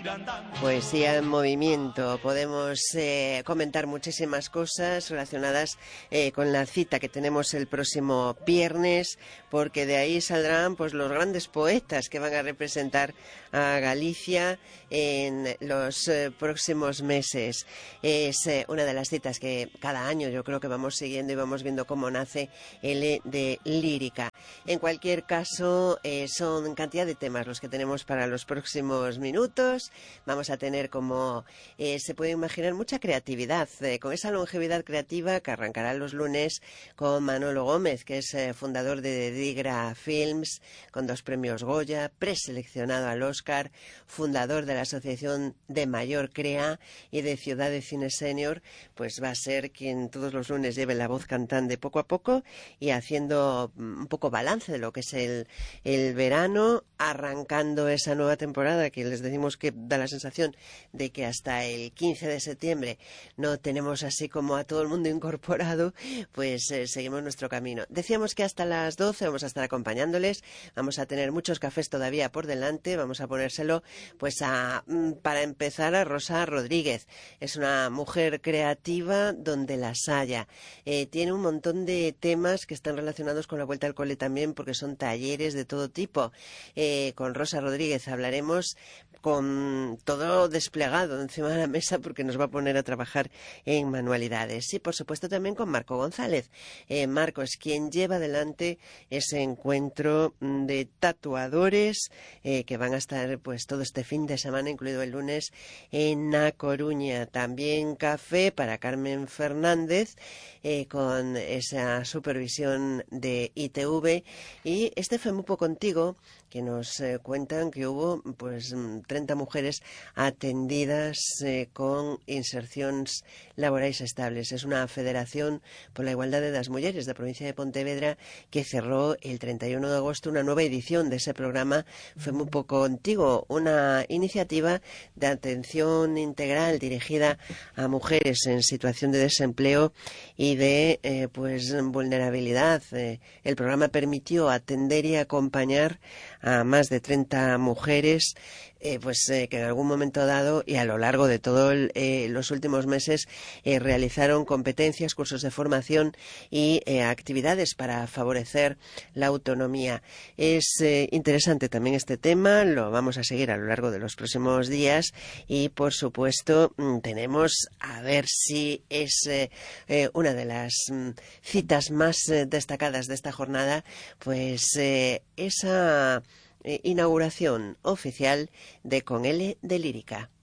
Poesía en movimiento. Podemos comentar muchísimas cosas relacionadas con la cita que tenemos el próximo viernes, porque de ahí saldrán pues los grandes poetas que van a representar a Galicia en los próximos meses. Es una de las citas que cada año yo creo que vamos siguiendo y vamos viendo cómo nace L de Lírica. En cualquier caso, son cantidad de temas los que tenemos para los próximos minutos. Vamos a tener, como se puede imaginar, mucha creatividad, con esa longevidad creativa que arrancará los lunes con Manolo Gómez, que es fundador de Digra Films, con 2 premios Goya, preseleccionado al Oscar, fundador de la Asociación de Mayor Crea y de Ciudad de Cine Senior. Pues va a ser quien todos los lunes lleve la voz cantante poco a poco y haciendo un poco balance de lo que es el verano, arrancando esa nueva temporada que les decimos que da la sensación de que hasta el 15 de septiembre no tenemos así como a todo el mundo incorporado. Pues seguimos nuestro camino. Decíamos que hasta las 12 vamos a estar acompañándoles, vamos a tener muchos cafés todavía por delante, vamos a ponérselo pues para empezar a Rosa Rodríguez. Es una mujer creativa donde las haya. Tiene un montón de temas que están relacionados con la vuelta al cole también, porque son talleres de todo tipo. Con Rosa Rodríguez hablaremos con todo desplegado encima de la mesa, porque nos va a poner a trabajar en manualidades. Y por supuesto también con Marco González. Marco es quien lleva adelante ese encuentro de tatuadores que van a estar pues todo este fin de semana, incluido el lunes, en A Coruña. También café para Carmen Fernández, con esa supervisión de ITV, y este FEMUPO Contigo, que nos cuentan que hubo pues 30 mujeres atendidas con insercións laborais estables. Es una federación por la igualdad de las mujeres da provincia de Pontevedra que cerró el 31 de agosto una nueva edición de ese programa FEMUPO Contigo, una iniciativa de atención integral dirigida a mujeres en situación de desempleo y de pues vulnerabilidad. El programa permitió atender y acompañar a más de 30 mujeres que en algún momento dado y a lo largo de todos los últimos meses realizaron competencias, cursos de formación y actividades para favorecer la autonomía. Es interesante también este tema, lo vamos a seguir a lo largo de los próximos días y por supuesto tenemos a ver si es una de las citas más destacadas de esta jornada, pues esa inauguración oficial de Con L de Lírica.